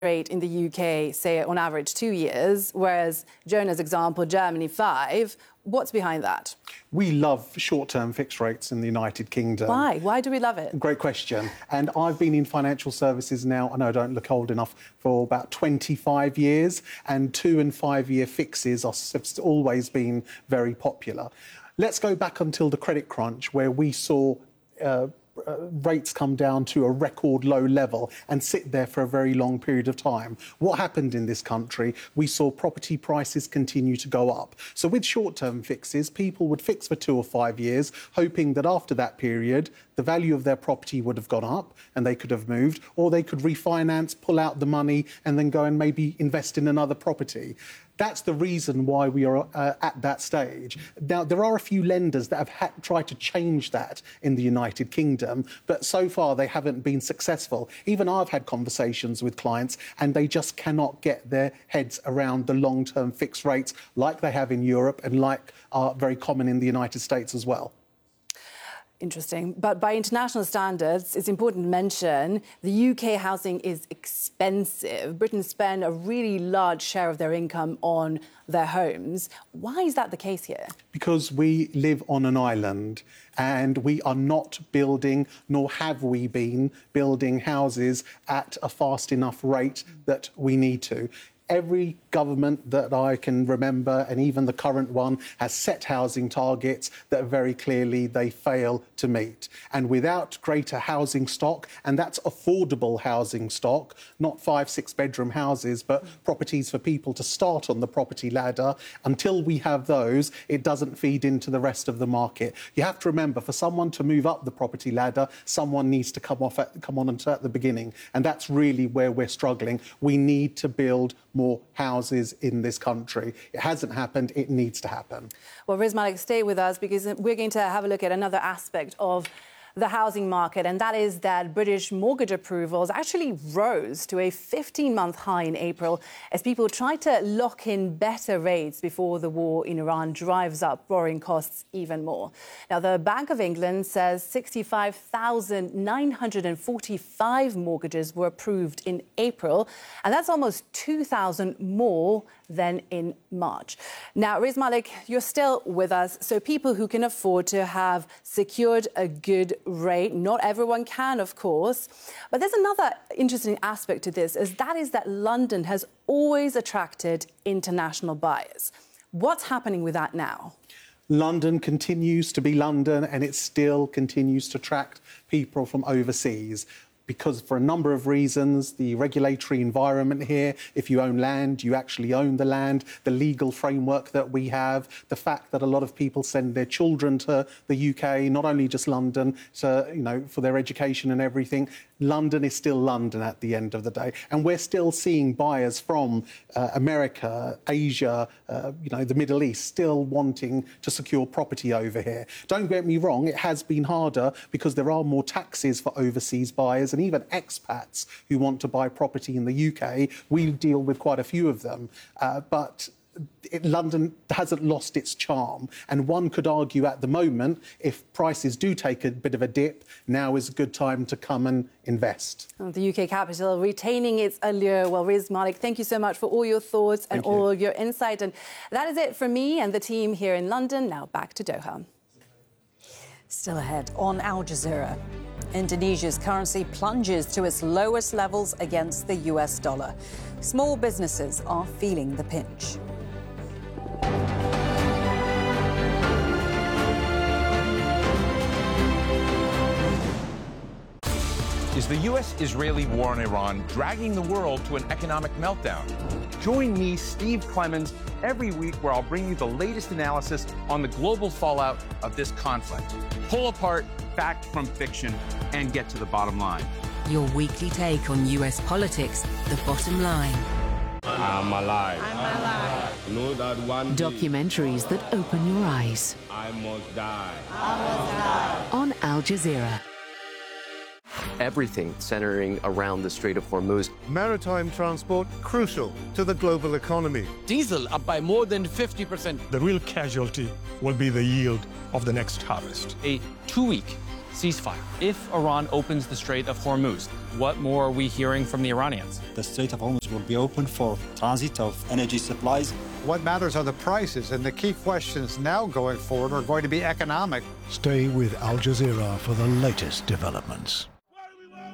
rate in the UK, say, on average 2 years, whereas Jonah's example, Germany 5. What's behind that? We love short-term fixed rates in the United Kingdom. Why? Why do we love it? Great question. And I've been in financial services now, I know I don't look old enough, for about 25 years, and 2- and 5-year fixes have always been very popular. Let's go back until the credit crunch, where we saw rates come down to a record low level and sit there for a very long period of time. What happened in this country? We saw property prices continue to go up. So with short-term fixes, people would fix for 2 or 5 years, hoping that after that period, the value of their property would have gone up and they could have moved, or they could refinance, pull out the money and then go and maybe invest in another property. That's the reason why we are at that stage. Now, there are a few lenders that have tried to change that in the United Kingdom, but so far they haven't been successful. Even I've had conversations with clients and they just cannot get their heads around the long-term fixed rates like they have in Europe and like are very common in the United States as well. Interesting. But by international standards, it's important to mention the UK housing is expensive. Britons spend a really large share of their income on their homes. Why is that the case here? Because we live on an island and we are not building, nor have we been building houses at a fast enough rate that we need to. Every government that I can remember, and even the current one, has set housing targets that very clearly they fail to meet. And without greater housing stock, and that's affordable housing stock, not 5-6 bedroom houses, but properties for people to start on the property ladder, until we have those, it doesn't feed into the rest of the market. You have to remember, for someone to move up the property ladder, someone needs to come on at the beginning. And that's really where we're struggling. We need to build more houses in this country. It hasn't happened. It needs to happen. Well, Riz Malik, stay with us because we're going to have a look at another aspect of the housing market, and that is that British mortgage approvals actually rose to a 15-month high in April as people try to lock in better rates before the war in Iran drives up borrowing costs even more. Now, the Bank of England says 65,945 mortgages were approved in April, and that's almost 2,000 more than in March. Now, Riz Malik, you're still with us. So people who can afford to have secured a good rate, not everyone can, of course. But there's another interesting aspect to this, that is that London has always attracted international buyers. What's happening with that now? London continues to be London, and it still continues to attract people from overseas. Because for a number of reasons, the regulatory environment here, if you own land, you actually own the land, the legal framework that we have, the fact that a lot of people send their children to the UK, not only just London, to, for their education and everything. London is still London at the end of the day. And we're still seeing buyers from America, Asia, the Middle East, still wanting to secure property over here. Don't get me wrong, it has been harder because there are more taxes for overseas buyers and even expats who want to buy property in the UK. We deal with quite a few of them, but London hasn't lost its charm. And one could argue at the moment, if prices do take a bit of a dip, now is a good time to come and invest. The UK capital retaining its allure. Well, Riz Malik, thank you so much for all your thoughts and all your insight. And that is it from me and the team here in London. Now back to Doha. Still ahead on Al Jazeera. Indonesia's currency plunges to its lowest levels against the US dollar. Small businesses are feeling the pinch. Is the U.S.-Israeli war in Iran dragging the world to an economic meltdown? Join me, Steve Clemons, every week where I'll bring you the latest analysis on the global fallout of this conflict. Pull apart fact from fiction and get to the bottom line. Your weekly take on U.S. politics, The Bottom Line. I'm alive. I'm alive. Know that one day Documentaries that open your eyes. I must die. I must die. On Al Jazeera. Everything centering around the Strait of Hormuz. Maritime transport crucial to the global economy. Diesel up by more than 50%. The real casualty will be the yield of the next harvest. A 2-week ceasefire. If Iran opens the Strait of Hormuz, what more are we hearing from the Iranians? The Strait of Hormuz will be open for transit of energy supplies. What matters are the prices, and the key questions now going forward are going to be economic. Stay with Al Jazeera for the latest developments.